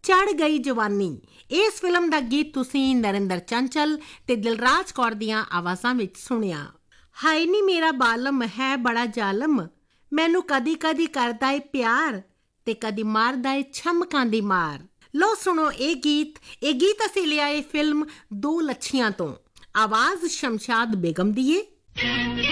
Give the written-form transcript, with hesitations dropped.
ਚੜ ਗਈ ਜਵਾਨੀ। ਇਸ ਫਿਲਮ ਦਾ ਗੀਤ ਤੁਸੀਂ ਨਰਿੰਦਰ ਚੰਚਲ ਤੇ ਦਿਲਰਾਜ ਕੌਰ ਦੀਆਂ ਆਵਾਜ਼ਾਂ ਵਿੱਚ ਸੁਣਿਆ। ਹਾਏ ਨੀ ਮੇਰਾ ਬਾਲਮ ਹੈ ਬੜਾ ਜ਼ਾਲਮ, ਮੈਨੂੰ ਕਦੀ ਕਦੀ ਕਰਦਾ ਏ ਪਿਆਰ ਤੇ ਕਦੀ ਮਾਰਦਾ ਏ ਛਮਕਾਂ ਦੀ ਮਾਰ। ਲੋ ਸੁਣੋ ਇਹ ਗੀਤ ਅਸੀਂ ਲਿਆਏ ਫਿਲਮ ਦੋ ਲੱਛੀਆਂ ਤੋਂ। ਆਵਾਜ਼ ਸ਼ਮਸ਼ਾਦ ਬੇਗਮ ਦੀ ਏ।